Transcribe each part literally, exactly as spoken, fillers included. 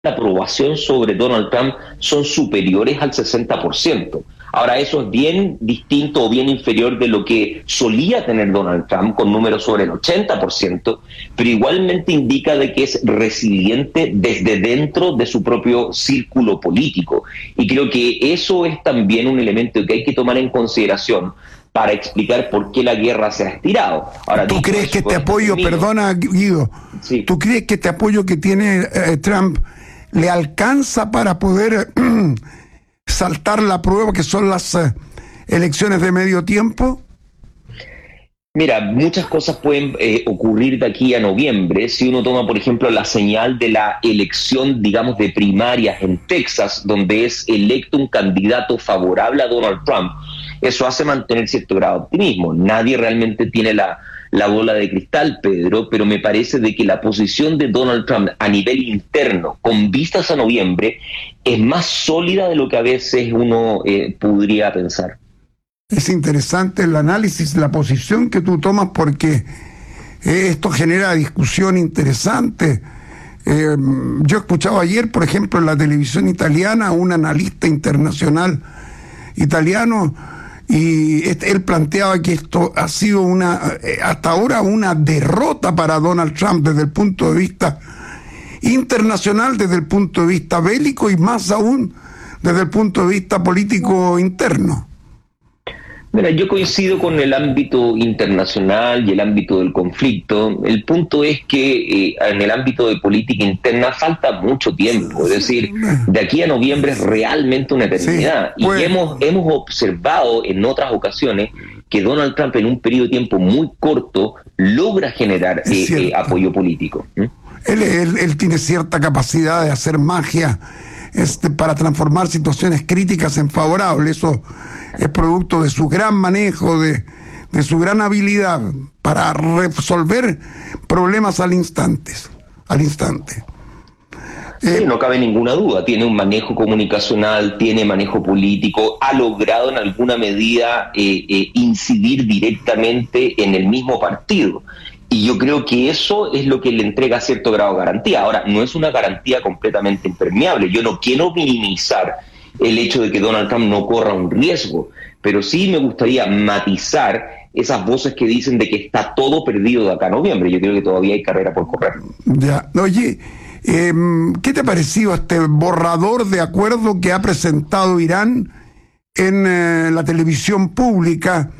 la aprobación sobre Donald Trump son superiores al sesenta por ciento. Ahora, eso es bien distinto o bien inferior de lo que solía tener Donald Trump, con números sobre el ochenta por ciento, pero igualmente indica de que es resiliente desde dentro de su propio círculo político. Y creo que eso es también un elemento que hay que tomar en consideración para explicar por qué la guerra se ha estirado. Ahora, ¿Tú crees que este apoyo, perdona Guido, sí. ¿tú crees que este apoyo que tiene eh, Trump le alcanza para poder eh, saltar la prueba que son las eh, elecciones de medio tiempo? Mira, muchas cosas pueden eh, ocurrir de aquí a noviembre. Si uno toma, por ejemplo, la señal de la elección, digamos, de primarias en Texas, donde es electo un candidato favorable a Donald Trump, eso hace mantener cierto grado de optimismo. Nadie realmente tiene la, la bola de cristal, Pedro, pero me parece de que la posición de Donald Trump a nivel interno, con vistas a noviembre, es más sólida de lo que a veces uno eh, podría pensar. Es interesante el análisis, la posición que tú tomas, porque eh, esto genera discusión interesante. Eh, yo he escuchado ayer, por ejemplo, en la televisión italiana, a un analista internacional italiano, y este, él planteaba que esto ha sido una, eh, hasta ahora una derrota para Donald Trump desde el punto de vista internacional, desde el punto de vista bélico y más aún desde el punto de vista político interno. Mira, yo coincido con el ámbito internacional y el ámbito del conflicto. El punto es que eh, en el ámbito de política interna falta mucho tiempo. Es decir, de aquí a noviembre es realmente una eternidad. Sí, pues... Y hemos, hemos observado en otras ocasiones que Donald Trump en un periodo de tiempo muy corto logra generar eh, eh, apoyo político. ¿Mm? Él, él, él tiene cierta capacidad de hacer magia este, para transformar situaciones críticas en favorables. Eso es producto de su gran manejo, de, de su gran habilidad para resolver problemas al instante. Al instante. Eh, sí, no cabe ninguna duda. Tiene un manejo comunicacional, tiene manejo político, ha logrado en alguna medida eh, eh, incidir directamente en el mismo partido. Y yo creo que eso es lo que le entrega cierto grado de garantía. Ahora, no es una garantía completamente impermeable. Yo no quiero minimizar el hecho de que Donald Trump no corra un riesgo, pero sí me gustaría matizar esas voces que dicen de que está todo perdido de acá a noviembre. Yo creo que todavía hay carrera por correr. Ya, oye, eh, ¿qué te ha parecido este borrador de acuerdo que ha presentado Irán en eh, la televisión pública?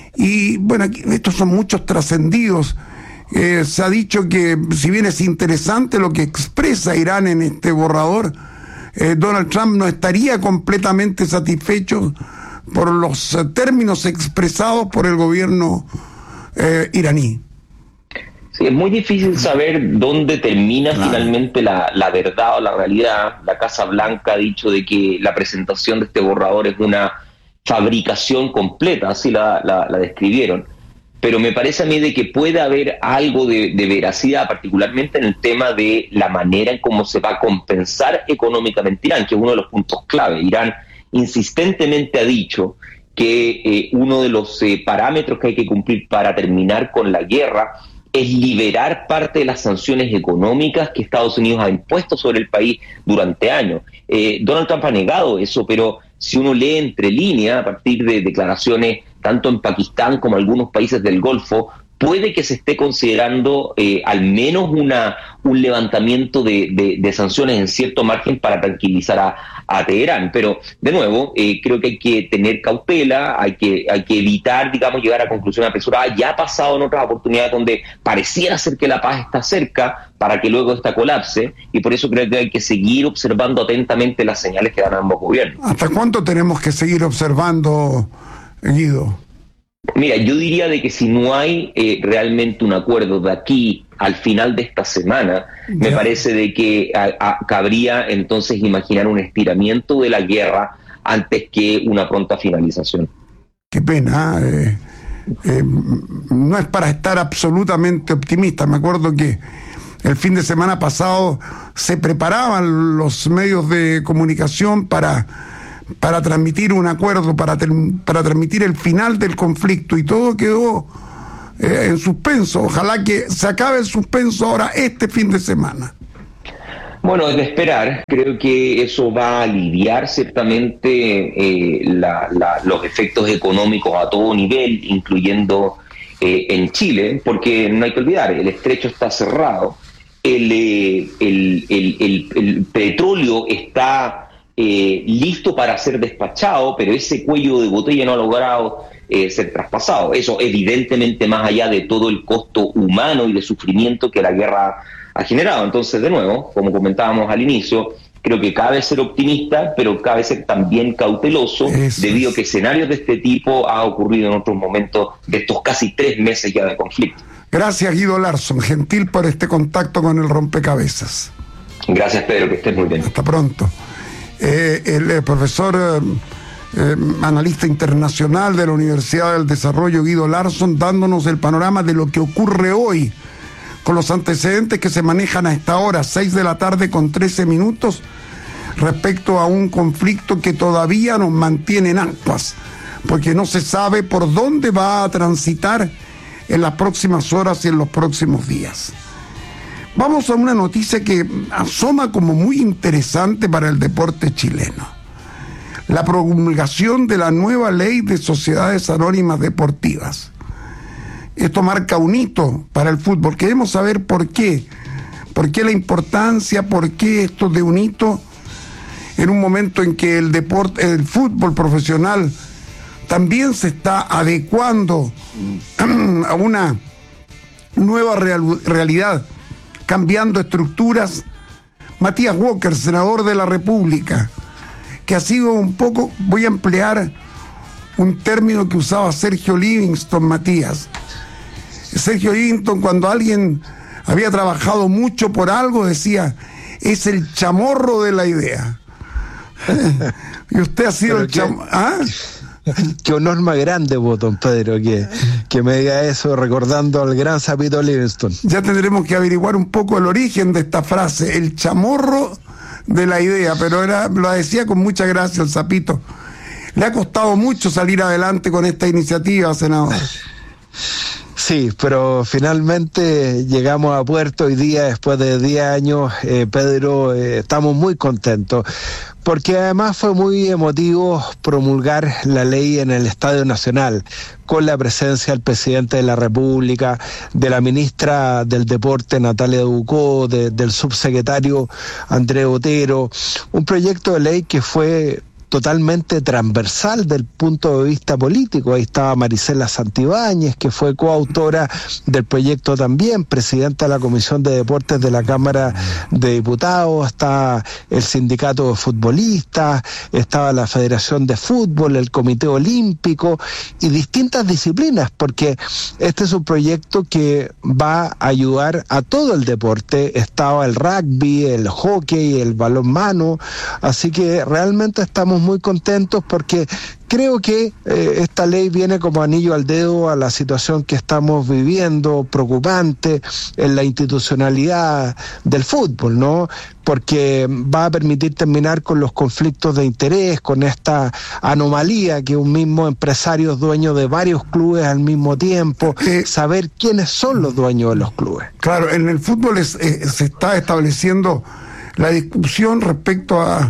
Y bueno, aquí, estos son muchos trascendidos. Eh, se ha dicho que, si bien es interesante lo que expresa Irán en este borrador, eh, Donald Trump no estaría completamente satisfecho por los eh, términos expresados por el gobierno eh, iraní. Sí, es muy difícil saber dónde termina claro. finalmente la, la verdad o la realidad. La Casa Blanca ha dicho de que la presentación de este borrador es una fabricación completa, así la, la, la describieron. Pero me parece a mí de que puede haber algo de, de veracidad, particularmente en el tema de la manera en cómo se va a compensar económicamente Irán, que es uno de los puntos clave. Irán insistentemente ha dicho que eh, uno de los eh, parámetros que hay que cumplir para terminar con la guerra es liberar parte de las sanciones económicas que Estados Unidos ha impuesto sobre el país durante años. Eh, Donald Trump ha negado eso, pero si uno lee entre líneas, a partir de declaraciones tanto en Pakistán como en algunos países del Golfo, puede que se esté considerando eh, al menos una un levantamiento de, de, de sanciones en cierto margen para tranquilizar a, a Teherán. Pero, de nuevo, eh, creo que hay que tener cautela, hay que, hay que evitar, digamos, llegar a conclusiones apresuradas. Ya ha pasado en otras oportunidades donde pareciera ser que la paz está cerca para que luego esta colapse, y por eso creo que hay que seguir observando atentamente las señales que dan ambos gobiernos. ¿Hasta cuánto tenemos que seguir observando, Guido? Mira, yo diría de que si no hay eh, realmente un acuerdo de aquí al final de esta semana, ya. me parece de que a, a, cabría entonces imaginar un estiramiento de la guerra antes que una pronta finalización. Qué pena, eh, eh, no es para estar absolutamente optimista. Me acuerdo que el fin de semana pasado se preparaban los medios de comunicación para... para transmitir un acuerdo, para, para transmitir el final del conflicto, y todo quedó eh, en suspenso. Ojalá que se acabe el suspenso ahora este fin de semana. Bueno, es de esperar. Creo que eso va a aliviar ciertamente eh, la, la, los efectos económicos a todo nivel, incluyendo eh, en Chile, porque no hay que olvidar, el estrecho está cerrado, el, eh, el, el, el, el petróleo está eh, listo para ser despachado, pero ese cuello de botella no ha logrado eh, ser traspasado. Eso evidentemente más allá de todo el costo humano y de sufrimiento que la guerra ha generado. Entonces, de nuevo, como comentábamos al inicio, creo que cabe ser optimista, pero cabe ser también cauteloso, Eso debido a que escenarios de este tipo ha ocurrido en otros momentos de estos casi tres meses ya de conflicto. Gracias, Guido Larsson, gentil por este contacto con el rompecabezas. Gracias, Pedro, que estés muy bien. Hasta pronto. Eh, el, el profesor eh, eh, analista internacional de la Universidad del Desarrollo, Guido Larsson, dándonos el panorama de lo que ocurre hoy, con los antecedentes que se manejan a esta hora, seis de la tarde con trece minutos, respecto a un conflicto que todavía nos mantiene en ascuas, porque no se sabe por dónde va a transitar en las próximas horas y en los próximos días. Vamos a una noticia que asoma como muy interesante para el deporte chileno. La promulgación de la nueva ley de sociedades anónimas deportivas. Esto marca un hito para el fútbol. Queremos saber por qué. ¿Por qué la importancia? ¿Por qué esto de un hito en un momento en que el deporte, el fútbol profesional también se está adecuando a una nueva real, realidad, cambiando estructuras? Matías Walker, senador de la República, que ha sido un poco, voy a emplear un término que usaba Sergio Livingston, Matías. Sergio Livingston, cuando alguien había trabajado mucho por algo, decía, es el chamorro de la idea. Y usted ha sido el chamorro. ¿Ah? Qué honor más grande, vos, don Pedro, que, que me diga eso recordando al gran Sapito Livingston. Ya tendremos que averiguar un poco el origen de esta frase, el chamorro de la idea, pero era, lo decía con mucha gracia el Sapito. Le ha costado mucho salir adelante con esta iniciativa, senador. Sí, pero finalmente llegamos a puerto hoy día, después de diez años, eh, Pedro, eh, estamos muy contentos, porque además fue muy emotivo promulgar la ley en el Estadio Nacional, con la presencia del presidente de la República, de la ministra del Deporte, Natalia Ducó, de, del subsecretario Andrés Otero, un proyecto de ley que fue totalmente transversal del punto de vista político. Ahí estaba Marisela Santibáñez, que fue coautora del proyecto también, presidenta de la Comisión de Deportes de la Cámara de Diputados, está el sindicato de futbolistas, estaba la Federación de Fútbol, el Comité Olímpico y distintas disciplinas, porque este es un proyecto que va a ayudar a todo el deporte. Estaba el rugby, el hockey, el balonmano, así que realmente estamos muy contentos porque creo que eh, esta ley viene como anillo al dedo a la situación que estamos viviendo, preocupante en la institucionalidad del fútbol, ¿no? Porque va a permitir terminar con los conflictos de interés, con esta anomalía que un mismo empresario es dueño de varios clubes al mismo tiempo, eh, saber quiénes son los dueños de los clubes. Claro, en el fútbol es, eh, se está estableciendo la discusión respecto a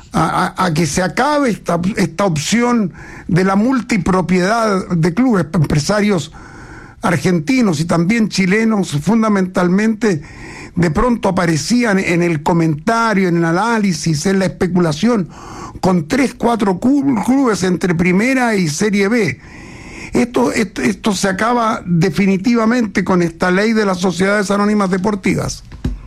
A, a, a que se acabe esta, esta opción de la multipropiedad de clubes. Empresarios argentinos y también chilenos fundamentalmente de pronto aparecían en el comentario, en el análisis, en la especulación, con tres, cuatro clubes entre primera y Serie B. Esto, esto, esto se acaba definitivamente con esta ley de las sociedades anónimas deportivas.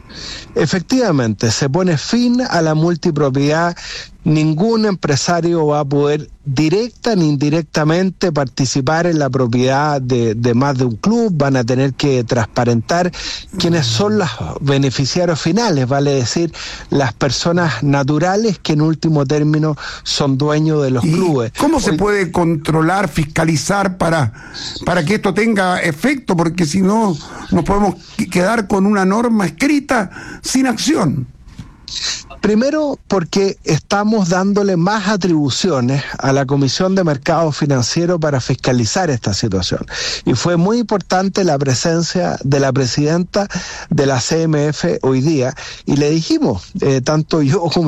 Efectivamente, se pone fin a la multipropiedad. Ningún empresario va a poder directa ni indirectamente participar en la propiedad de, de más de un club. Van a tener que transparentar quiénes son los beneficiarios finales, vale decir, las personas naturales que en último término son dueños de los clubes. ¿Cómo se Hoy, puede controlar, fiscalizar para, para que esto tenga efecto? Porque si no, nos podemos quedar con una norma escrita sin acción. Primero, porque estamos dándole más atribuciones a la Comisión de Mercado Financiero para fiscalizar esta situación. Y fue muy importante la presencia de la presidenta de la C M F hoy día, y le dijimos, eh, tanto yo como